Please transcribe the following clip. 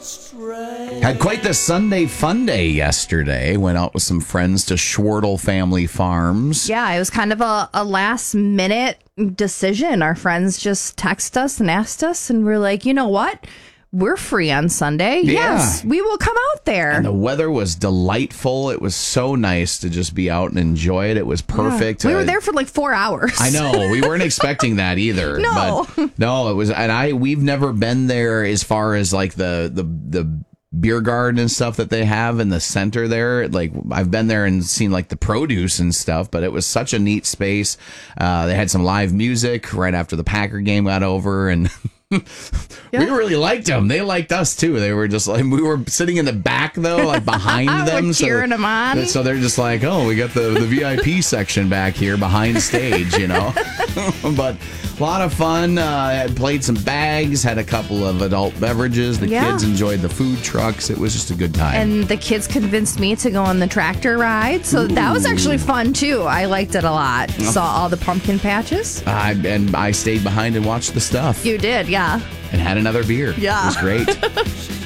Had quite the Sunday fun day yesterday. Went out with some friends to Schwartle Family Farms. Yeah, it was kind of a last minute decision. Our friends just texted us and asked us, and we're like, you know what? We're free on Sunday. Yeah. Yes, we will come out there. And the weather was delightful. It was so nice to just be out and enjoy it. It was perfect. Yeah. We were there for like 4 hours. I know. We weren't expecting that either. No. But no, it was, and we've never been there as far as like the beer garden and stuff that they have in the center there. Like, I've been there and seen like the produce and stuff, but it was such a neat space. They had some live music right after the Packer game got over, and we really liked them. They liked us too. They were just like, we were sitting in the back though, like behind them. We're cheering them on. So they're just like, oh, we got the VIP section back here behind stage, you know. But a lot of fun. Played some bags, had a couple of adult beverages. The kids enjoyed the food trucks. It was just a good time. And the kids convinced me to go on the tractor ride. So that was actually fun too. I liked it a lot. Saw all the pumpkin patches. And I stayed behind and watched the stuff. You did, yeah. And had another beer. Yeah. It was great.